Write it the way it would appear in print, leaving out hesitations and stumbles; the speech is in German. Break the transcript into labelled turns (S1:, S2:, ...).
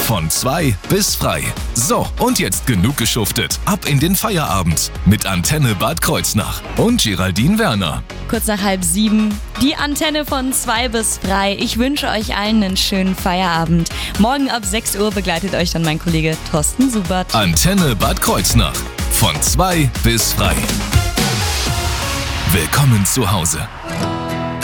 S1: Von 2 bis frei. So, und jetzt genug geschuftet. Ab in den Feierabend mit Antenne Bad Kreuznach und Geraldine Werner.
S2: Kurz nach 6:30, die Antenne von 2 bis frei. Ich wünsche euch allen einen schönen Feierabend. Morgen ab 6 Uhr begleitet euch dann mein Kollege Thorsten Subert.
S1: Antenne Bad Kreuznach. Von 2 bis frei. Willkommen zu Hause.